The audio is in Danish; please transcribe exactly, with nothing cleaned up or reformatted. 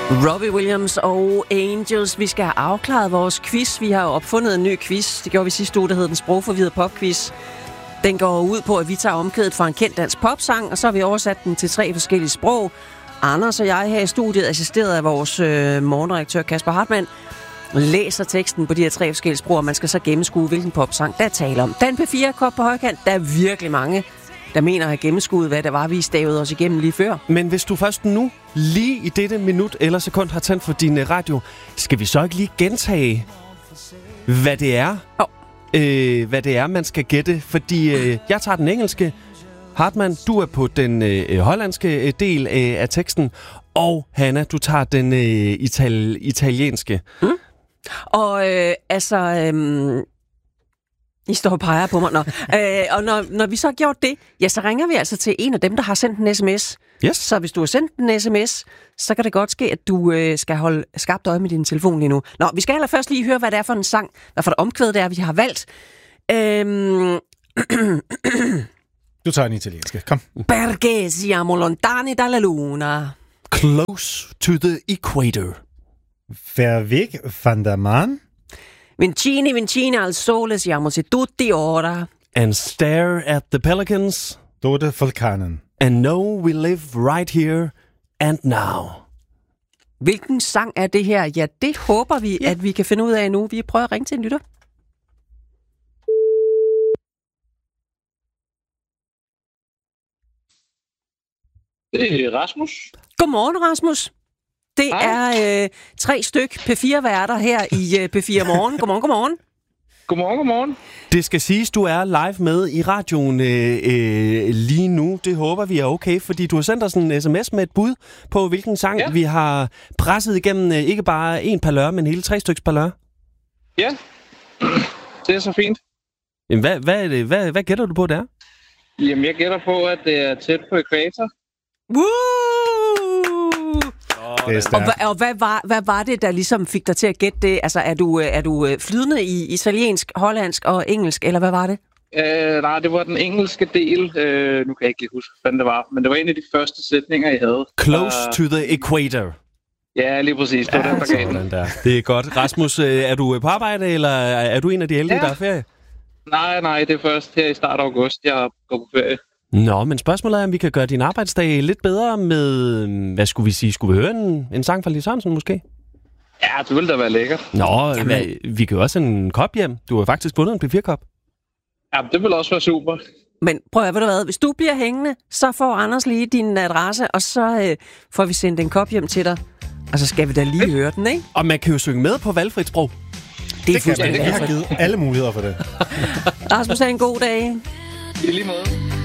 Robbie Williams og Angels. Vi skal have afklaret vores quiz. Vi har jo opfundet en ny quiz. Det gjorde vi sidste uge, der hed den sprogforvirrede popquiz. Den går ud på, at vi tager omkvædet fra en kendt dansk popsang, og så har vi oversat den til tre forskellige sprog. Anders og jeg her i studiet, assisteret af vores øh, morgenredaktør Kasper Hartmann, læser teksten på de her tre forskellige sprog, og man skal så gennemskue, hvilken popsang der taler om. Dan P fire kop på højkant. Der er virkelig mange, der mener at have gennemskuet, hvad der var, vi stavede os igennem lige før. Men hvis du først nu, lige i dette minut eller sekund, har tændt for din radio, skal vi så ikke lige gentage, hvad det er? Oh. Øh, hvad det er, man skal gætte? Fordi øh, jeg tager den engelske. Hartmann, du er på den øh, hollandske del øh, af teksten. Og Hanna, du tager den øh, ital- italienske. Mm. Og øh, altså... Øh, I står og peger på mig. Nå. øh, og når, når vi så har gjort det, ja, så ringer vi altså til en af dem, der har sendt en sms. Yes. Så hvis du har sendt en sms, så kan det godt ske, at du øh, skal holde skarpt øje med din telefon lige nu. Nå, vi skal allerførst lige høre, hvad det er for en sang, hvad for et omkvæd det er, vi har valgt. Øhm... Du tager en italienske. Kom. Perché siamo lontani dalla luna. Close to the equator. Verweg van der Maan. Vincini, Vincini al sole, siamo seduti ora. And stare at the pelicans. Tote Vulkanen. And know we live right here and now. Hvilken sang er det her? Ja, det håber vi, ja. at vi kan finde ud af nu. Vi prøver at ringe til en lytter. Det er Rasmus. Godmorgen, Rasmus. Det Hej. er øh, tre styk P fire værter her i øh, P fire Morgen. Godmorgen, godmorgen. Godmorgen, godmorgen. Det skal siges, du er live med i radioen øh, øh, lige nu. Det håber vi er okay, fordi du har sendt os en sms med et bud på, hvilken sang ja. vi har presset igennem. Øh, ikke bare en palør, men hele tre styks palør. Ja, det er så fint. Jamen, hvad, hvad, er det, hvad, hvad gætter du på, det er? Jamen, jeg gætter på, at det er tæt på ækvator. Woo! Det er Og, stærkt. hva- og hvad, var, hvad var det, der ligesom fik dig til at gætte det? Altså, er du, er du flydende i italiensk, hollandsk og engelsk, eller hvad var det? Uh, nej, det var den engelske del. Uh, nu kan jeg ikke huske, hvad det var. Men det var en af de første sætninger, I havde. Close Uh, to the equator. Ja, lige præcis. Det var Ja, den, der gav den. sådan der. Det er godt. Rasmus, øh, er du på arbejde, eller er du en af de heldige, Ja. der er ferie? Nej, nej, det er først her i start af august, jeg går på ferie. Nå, men spørgsmålet er, om vi kan gøre din arbejdsdag lidt bedre med, hvad skulle vi sige, skulle vi høre en, en sang fra Lis Sørensen måske? Ja, det ville da være lækkert. Nå, hvad, vi kan jo også sende en kop hjem. Du har faktisk vundet en P fire kop. Ja, det ville også være super. Men prøv at høre, ved du hvad? Hvis du bliver hængende, så får Anders lige din adresse, og så øh, får vi sendt en kop hjem til dig. Og så skal vi da lige høre den, ikke? Og man kan jo synge med på valgfrit sprog. Det er Det kan fuldstændig. vi har givet alle muligheder for det. Rasmus, have en god dag. I lige måde.